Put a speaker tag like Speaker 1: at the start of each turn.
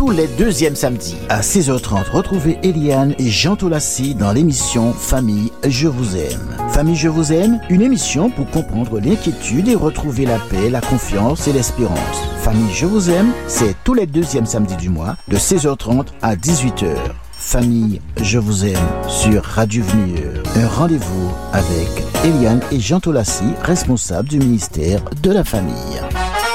Speaker 1: tous les deuxièmes samedis à 16h30. Retrouvez Eliane et Jean Tolassi dans l'émission Famille Je vous aime. Famille Je vous aime, une émission pour comprendre l'inquiétude et retrouver la paix, la confiance et l'espérance. Famille Je vous aime, c'est tous les deuxièmes samedis du mois de 16h30 à 18h. Famille Je vous aime sur Radio Venir. Un rendez-vous avec Eliane et Jean Tolassi, responsables du ministère de la Famille.